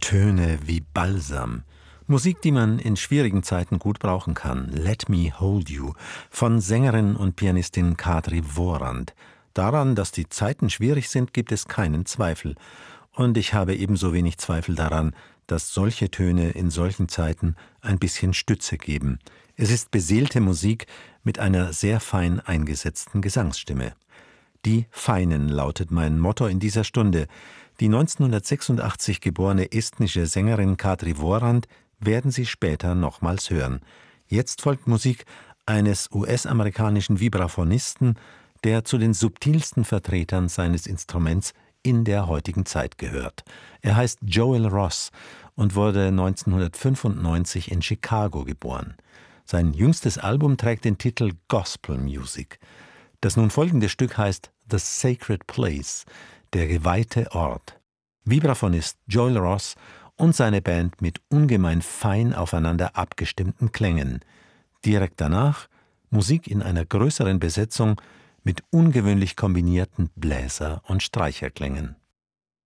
Töne wie Balsam. Musik, die man in schwierigen Zeiten gut brauchen kann. Let Me Hold You von Sängerin und Pianistin Kadri Worand. Daran, dass die Zeiten schwierig sind, gibt es keinen Zweifel. Und ich habe ebenso wenig Zweifel daran, dass solche Töne in solchen Zeiten ein bisschen Stütze geben. Es ist beseelte Musik mit einer sehr fein eingesetzten Gesangsstimme. Die Feinen lautet mein Motto in dieser Stunde. Die 1986 geborene estnische Sängerin Kadri Worand werden Sie später nochmals hören. Jetzt folgt Musik eines US-amerikanischen Vibraphonisten, der zu den subtilsten Vertretern seines Instruments in der heutigen Zeit gehört. Er heißt Joel Ross und wurde 1995 in Chicago geboren. Sein jüngstes Album trägt den Titel Gospel Music. Das nun folgende Stück heißt The Sacred Place, der geweihte Ort. Vibraphonist Joel Ross und seine Band mit ungemein fein aufeinander abgestimmten Klängen. Direkt danach Musik in einer größeren Besetzung mit ungewöhnlich kombinierten Bläser- und Streicherklängen.